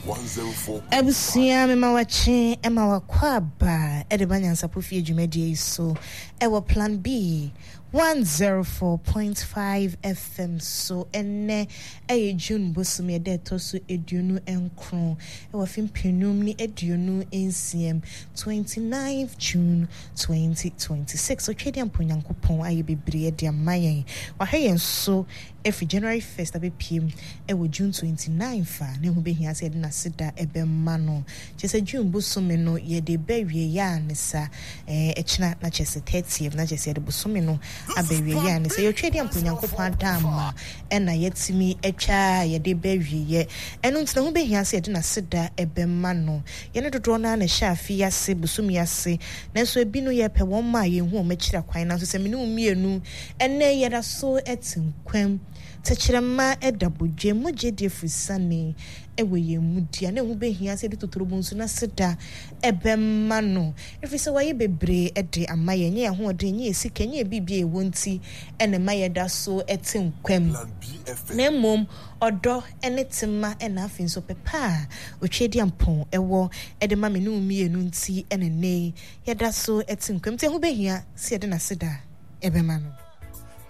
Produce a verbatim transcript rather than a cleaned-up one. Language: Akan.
one oh four. Ebusia me mawachi e mawakwa ba e de banyansa pofie dwumadie so e wo plan B one oh four point five F M so enne e June bosume de to so eduonu enkron e wo fimpenum ni eduonu ensiem twenty-ninth June twenty twenty-six so twedi amponyankopon aye bebre de amayen wa hyen so every January first abe pm e wo June twenty-ninth fa ne hu behia se de na seda ebe mano chese June bosume no ye de bewie ya nesa eh echina na chese thirtieth na chese de bosume no abewie ya nesa yo twedi amponyankopon adama e na yetimi etwa ye de bewie ye enu ntina hu behia se de na seda ebe mano ye ne dodo na na shafi ya se bosume ya se na so ebi no ye pe won ma ye hu o mechira kwan na so se menu mienu enne ye da so etinkwam Tachirama edabuje moje de fusane ewe ye mudia na hu behia se de totorobonsu na seda ebemma no efise waye bebre ede amaye nye ho ode nye esika nye bibia e wonti ene maye da so etinkwam na mom odo ene tema ena afin so pepa otwedi ampon ewo ede ma menu mienu nti ene ne ye da so etinkwam te hu behia se de na seda ebemma no